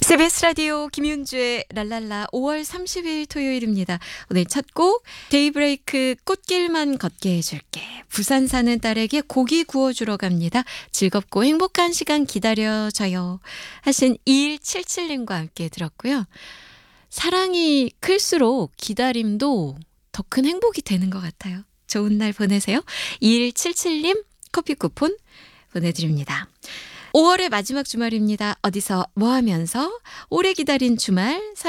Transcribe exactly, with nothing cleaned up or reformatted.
씨비에스 라디오 김윤주의 랄랄라 오월 삼십일 토요일입니다. 오늘 첫 곡 데이브레이크 꽃길만 걷게 해줄게. 부산 사는 딸에게 고기 구워주러 갑니다. 즐겁고 행복한 시간 기다려줘요 하신 이일칠칠님과 함께 들었고요. 사랑이 클수록 기다림도 더 큰 행복이 되는 것 같아요. 좋은 날 보내세요. 이일칠칠님 커피 쿠폰 보내드립니다. 오월의 마지막 주말입니다. 어디서 뭐 하면서 오래 기다린 주말